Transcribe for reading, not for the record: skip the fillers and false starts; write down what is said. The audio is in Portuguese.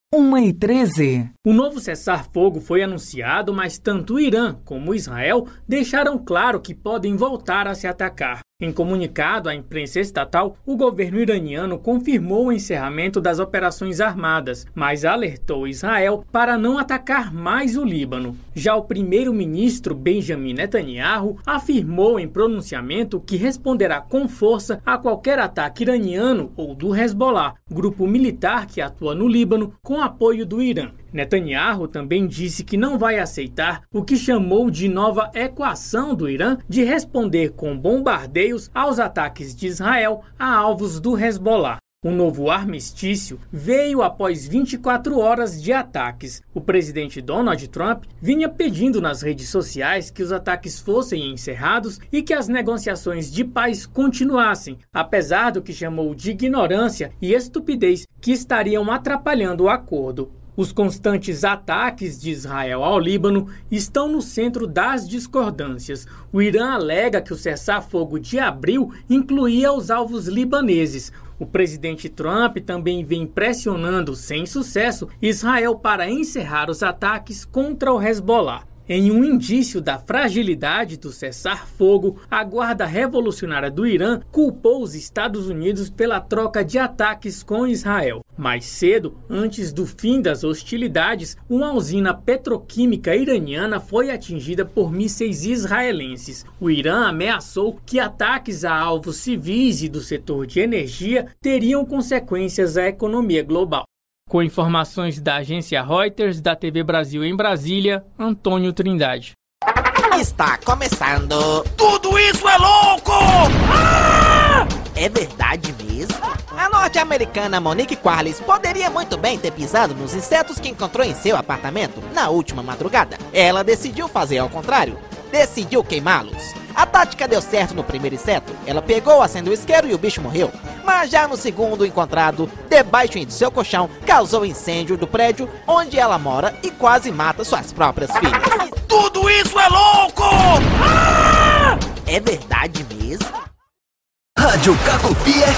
1h13. O novo cessar-fogo foi anunciado, mas tanto o Irã como Israel deixaram claro que podem voltar a se atacar. Em comunicado à imprensa estatal, o governo iraniano confirmou o encerramento das operações armadas, mas alertou Israel para não atacar mais o Líbano. Já o primeiro-ministro Benjamin Netanyahu afirmou em pronunciamento que responderá com força a qualquer ataque iraniano ou do Hezbollah, grupo militar que atua no Líbano com apoio do Irã. Netanyahu também disse que não vai aceitar o que chamou de nova equação do Irã de responder com bombardeios aos ataques de Israel a alvos do Hezbollah. O novo armistício veio após 24 horas de ataques. O presidente Donald Trump vinha pedindo nas redes sociais que os ataques fossem encerrados e que as negociações de paz continuassem, apesar do que chamou de ignorância e estupidez que estariam atrapalhando o acordo. Os constantes ataques de Israel ao Líbano estão no centro das discordâncias. O Irã alega que o cessar-fogo de abril incluía os alvos libaneses. O presidente Trump também vem pressionando, sem sucesso, Israel para encerrar os ataques contra o Hezbollah. Em um indício da fragilidade do cessar-fogo, a Guarda Revolucionária do Irã culpou os Estados Unidos pela troca de ataques com Israel. Mais cedo, antes do fim das hostilidades, uma usina petroquímica iraniana foi atingida por mísseis israelenses. O Irã ameaçou que ataques a alvos civis e do setor de energia teriam consequências à economia global. Com informações da agência Reuters, da TV Brasil em Brasília, Antônio Trindade. Está começando. Tudo isso é louco! Ah! É verdade mesmo? A norte-americana Monique Quarles poderia muito bem ter pisado nos insetos que encontrou em seu apartamento na última madrugada. Ela decidiu fazer ao contrário. Decidiu queimá-los. A tática deu certo no primeiro inseto. Ela pegou, acendeu o isqueiro e o bicho morreu. Mas já no segundo encontrado, debaixo de seu colchão, causou incêndio do prédio onde ela mora e quase mata suas próprias filhas. Tudo isso é louco! Ah! É verdade mesmo? Rádio Cacopi